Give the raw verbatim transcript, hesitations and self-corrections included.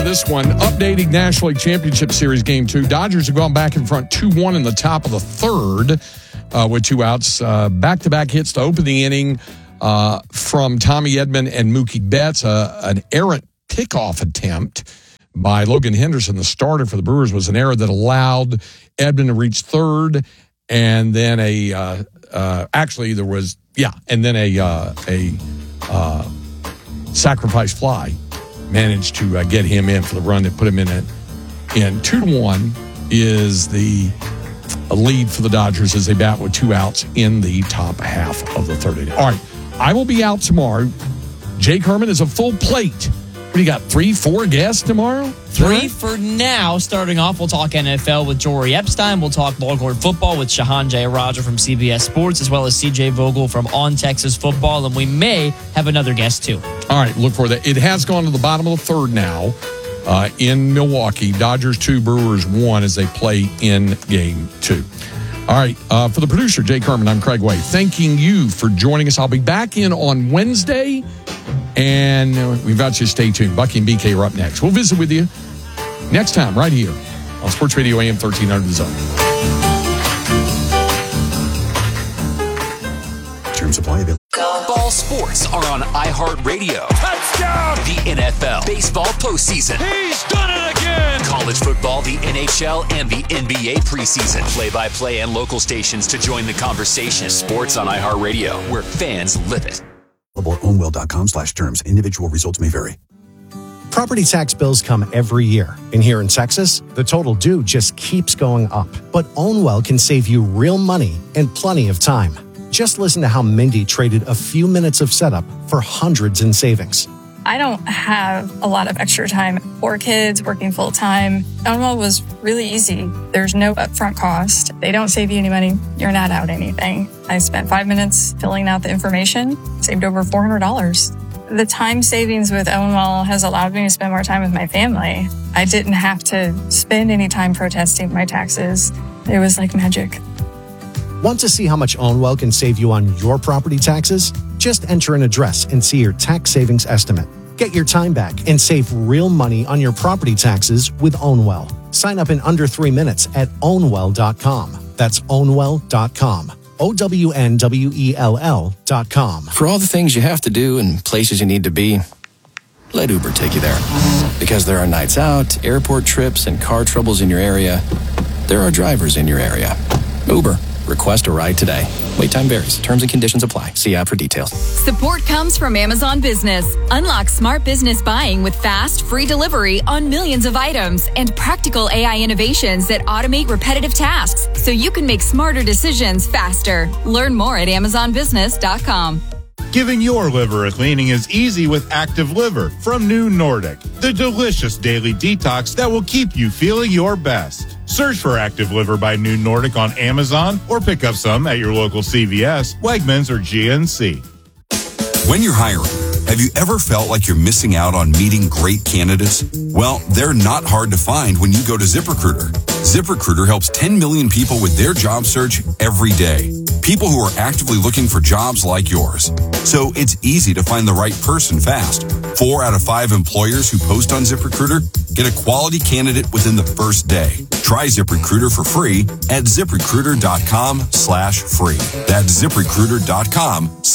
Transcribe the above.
this one. Updating National League Championship Series Game two. Dodgers have gone back in front two one in the top of the third uh, with two outs. Uh, back-to-back hits to open the inning uh, from Tommy Edman and Mookie Betts. Uh, an errant pickoff attempt by Logan Henderson, the starter for the Brewers, was an error that allowed Edman to reach third. And then a, uh, uh, actually there was, yeah, and then a, uh, a uh, sacrifice fly managed to uh, get him in for the run that put him in it. And two to one is the lead for the Dodgers as they bat with two outs in the top half of the third inning. All right, I will be out tomorrow. Jake Herman is a full plate. What do you got, three, four guests tomorrow? Three for now. Starting off, we'll talk N F L with Jory Epstein. We'll talk Longhorn football with Shahan Jayaraja from C B S Sports, as well as C J Vogel from On Texas Football. And we may have another guest, too. All right, look for that. It has gone to the bottom of the third now uh, in Milwaukee. Dodgers two, Brewers one as they play in game two. All right, uh, for the producer, Jake Herman, I'm Craig Way. Thanking you for joining us. I'll be back in on Wednesday, and we invite you to stay tuned. Bucky and B K are up next. We'll visit with you next time right here on Sports Radio A M thirteen hundred The Zone. Terms apply. Ball sports are on iHeartRadio. Touchdown! The N F L, baseball postseason. He's done it again! College football, the N H L, and the N B A preseason. Play-by-play and local stations to join the conversation. Sports on iHeartRadio, where fans live it. Ownwell.com slash terms. Individual results may vary. Property tax bills come every year. And here in Texas, the total due just keeps going up. But Ownwell can save you real money and plenty of time. Just listen to how Mindy traded a few minutes of setup for hundreds in savings. I don't have a lot of extra time. Four kids, working full time. Ownwell was really easy. There's no upfront cost. They don't save you any money. You're not out anything. I spent five minutes filling out the information, saved over four hundred dollars. The time savings with Ownwell has allowed me to spend more time with my family. I didn't have to spend any time protesting my taxes. It was like magic. Want to see how much Ownwell can save you on your property taxes? Just enter an address and see your tax savings estimate. Get your time back and save real money on your property taxes with Ownwell. Sign up in under three minutes at ownwell dot com. That's ownwell dot com. O W N W E L L dot com. For all the things you have to do and places you need to be, let Uber take you there. Because there are nights out, airport trips, and car troubles in your area, there are drivers in your area. Uber. Request a ride today. Wait time varies. Terms and conditions apply. See app for details. Support comes from Amazon Business. Unlock smart business buying with fast, free delivery on millions of items and practical A I innovations that automate repetitive tasks so you can make smarter decisions faster. Learn more at amazon business dot com. Giving your liver a cleaning is easy with Active Liver from New Nordic, the delicious daily detox that will keep you feeling your best. Search for Active Liver by New Nordic on Amazon or pick up some at your local C V S, Wegmans, or G N C. When you're hiring, have you ever felt like you're missing out on meeting great candidates? Well, they're not hard to find when you go to ZipRecruiter. ZipRecruiter helps ten million people with their job search every day. People who are actively looking for jobs like yours. So it's easy to find the right person fast. Four out of five employers who post on ZipRecruiter get a quality candidate within the first day. Try ZipRecruiter for free at ZipRecruiter.com slash free. That's ZipRecruiter.com slash